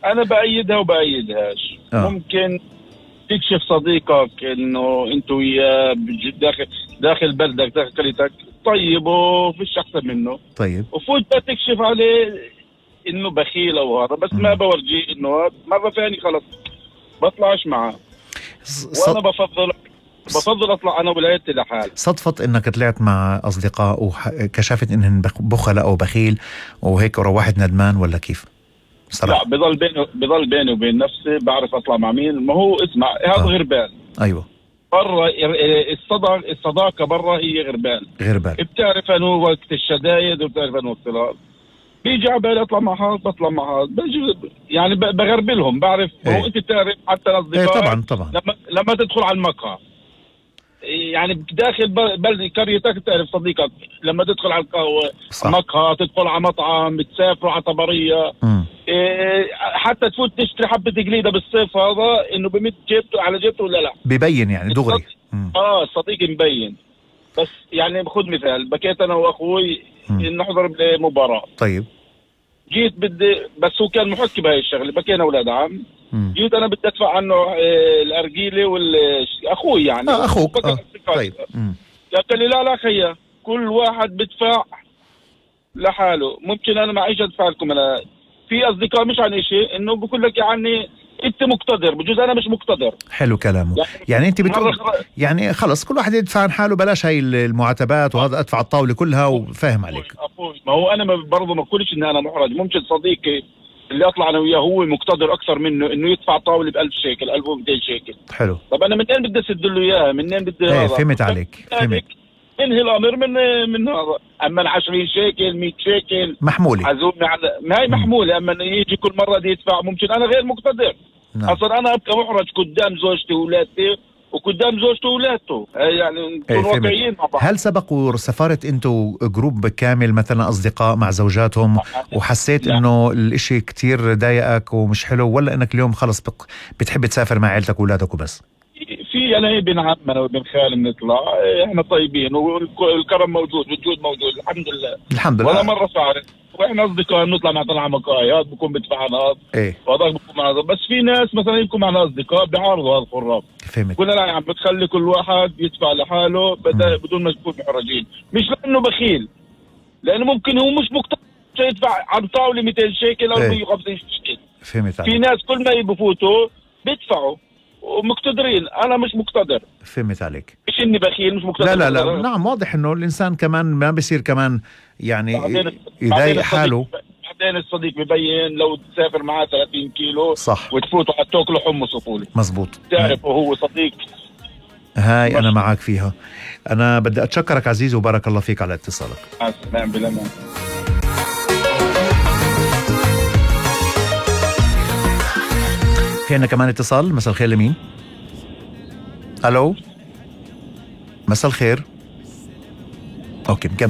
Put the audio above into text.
انا بأيدها وبأيدهاش. ممكن تكشف صديقك انه انت وياه داخل بلدك داخل قريتك طيب وفيش احسن منه، طيب وفوت تكشف عليه انه بخيل او هذا، بس ما بورجيه انه مرة ثانية خلص بطلعش معه. وانا بفضل اطلع انا ولايتي لحال. صدفت انك طلعت مع اصدقاء وكشفت انهم بخلة او بخيل وهيك وروحت ندمان ولا كيف؟ صراحة. لا، بضل بيني وبين نفسي بعرف اطلع مع مين. ما هو اسمع هذا غربان. ايوه برا الصداقة برا هي غربان. بتعرف انه وقت الشدايد وبتعرف انه اختلاط، بيجي على بالي اطلع مع هذا بطلع مع هذا، يعني بغربلهم بعرف. هو انت بتعرف حتى الاصدقاء طبعا لما تدخل على المقهى يعني داخل بلد قريتك تعرف صديقك لما تدخل على القهوة مقهى، تدخل على مطعم، بتسافروا على طبرية، حتى تفوت تشتري حبة جليدة بالصيف هذا انه بمد جيبته على جيبته ولا لا ببين يعني دغري. الصديق مبين. بس يعني خذ مثال، بكيت انا واخوي نحضر بمباراة. طيب جيت بس هو كان محكي بهاي الشغله، بكينا اولاد عم. جيت انا بدي ادفع عنه الارجيله اخوي يعني اخوك طيب قال لي لا خيا كل واحد بدفع لحاله، ممكن انا معيش ادفع لكم. انا في اصدقاء مش عن شيء انه بقول لك يعني انت مقتدر، بجوز انا مش مقتدر. حلو كلامه. يعني انت بتقول يعني خلص كل واحد يدفع عن حاله، بلاش هاي المعاتبات وهذا ادفع الطاوله كلها وفاهم عليك. ما هو انا برضه ما بقولش ان انا محرج. ممكن صديقي اللي اطلع انا وياه هو مقتدر اكثر منه انه يدفع طاوله ب 1000 شيكل 1200 شيكل. حلو. طب انا منين بدي اسد له اياها؟ منين بدي فهمت عليك. فهمت. انهي الامر من هذا. اما 20 شيكل 100 شيكل محموله عزومه على ما هي محموله. اما يجي كل مره دي يدفع ممكن انا غير مقتدر. اصلا انا ابقى محرج قدام زوجتي واولادي وقدام زوجته واولادته، يعني نكون واقعيين مع بعض. هل سبق وسافرت انتوا جروب كامل مثلا اصدقاء مع زوجاتهم وحسيت انه الاشي كتير ضايقك ومش حلو، ولا انك اليوم خلص بتحب تسافر مع عيلتك واولادك وبس؟ في انا ابن عمنا وابن خالي بنطلع، احنا طيبين والكرم موجود والجود موجود الحمد لله. الحمد لله. ولا مره صارت واحنا اصدقاء بنطلع مع طلعه مقاهي، هذا بكون بدفع عن هذا وهذاك بكون مع هذا. بس في ناس مثلا يكون معنا اصدقاء بيعارضوا هذا الخراب. فهمت. قلنا لا يا عم بتخلي كل واحد يدفع لحاله بدون ما يكون محرجين، مش لانه بخيل، لانه ممكن هو مش مقتدر يدفع عن طاوله 200 شيكل او 150 شيكل. فهمت. في ناس كل ما يبفوتوا بيدفعوا ومقتدرين، انا مش مقتدر. فهمت عليك. مش اني بخيل مش مقتدر. لا نعم واضح انه الانسان كمان ما بيصير كمان يعني يضايق حاله. بعدين الصديق ببين لو تسافر معاه 30 كيلو صح وتفوتوا حتاكلوا حمص وفول. مزبوط. تعرف وهو صديق. هاي انا معك فيها. انا بدي اتشكرك عزيزي وبارك الله فيك على اتصالك. نعم بالامان. في عنا كمان اتصال. مساء الخير لمين؟ الو مساء الخير. اوكي